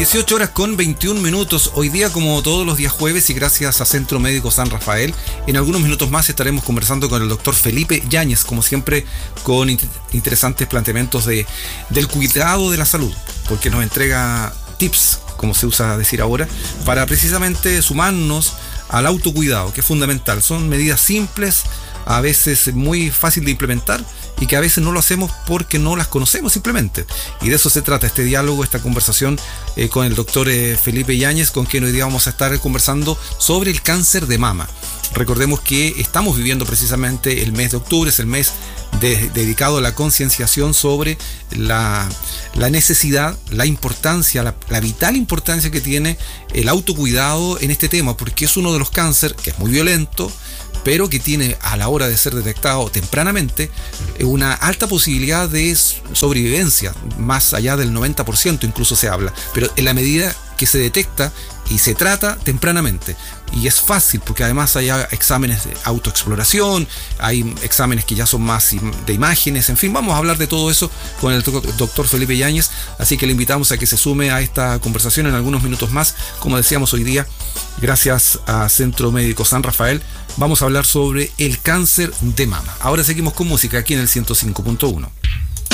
18 horas con 21 minutos. Hoy día, como todos los días jueves, y gracias a Centro Médico San Rafael, en algunos minutos más estaremos conversando con el doctor Felipe Yáñez, como siempre, con interesantes planteamientos del cuidado de la salud, porque nos entrega tips, como se usa decir ahora, para precisamente sumarnos al autocuidado, que es fundamental. Son medidas simples, a veces muy fácil de implementar, y que a veces no lo hacemos porque no las conocemos simplemente. Y de eso se trata este diálogo, esta conversación con el doctor Felipe Yáñez, con quien hoy día vamos a estar conversando sobre el cáncer de mama. Recordemos que estamos viviendo precisamente el mes de octubre, es el mes dedicado a la concienciación sobre la necesidad, la importancia, la vital importancia que tiene el autocuidado en este tema, porque es uno de los cánceres que es muy violento, pero que tiene, a la hora de ser detectado tempranamente, una alta posibilidad de sobrevivencia, más allá del 90% incluso se habla, pero en la medida que se detecta y se trata tempranamente. Y es fácil, porque además hay exámenes de autoexploración, hay exámenes que ya son más de imágenes, en fin, vamos a hablar de todo eso con el doctor Felipe Yáñez, así que le invitamos a que se sume a esta conversación en algunos minutos más. Como decíamos hoy día, gracias a Centro Médico San Rafael, vamos a hablar sobre el cáncer de mama. Ahora seguimos con música aquí en el 105.1.